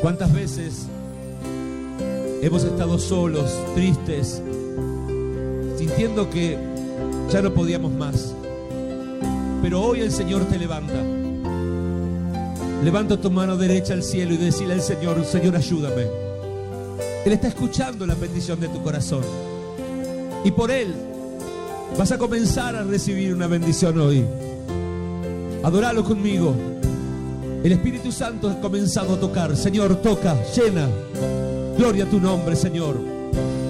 ¿Cuántas veces hemos estado solos, tristes, sintiendo que ya no podíamos más? Pero hoy el Señor te levanta. Levanta tu mano derecha al cielo y decile al Señor: Señor, ayúdame. Él está escuchando la petición de tu corazón. Y por Él vas a comenzar a recibir una bendición hoy. Adóralo conmigo. El Espíritu Santo ha comenzado a tocar. Señor, toca, llena. Gloria a tu nombre, Señor.